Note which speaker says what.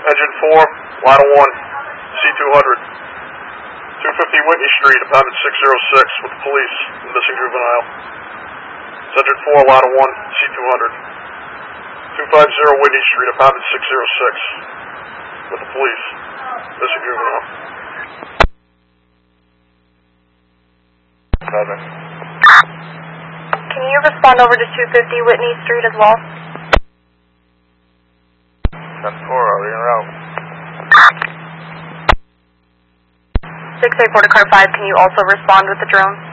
Speaker 1: Engine 4, Ladder 1, C200. 250 Whitney Street, apartment 606, with the police, missing juvenile. Engine 4, Ladder 1, C200. 250 Whitney Street, apartment 606, with the police, missing juvenile.
Speaker 2: Can you respond over to 250 Whitney Street as well?
Speaker 3: 10-4, are we en route?
Speaker 2: 684 to car 5, can you also respond with the drone?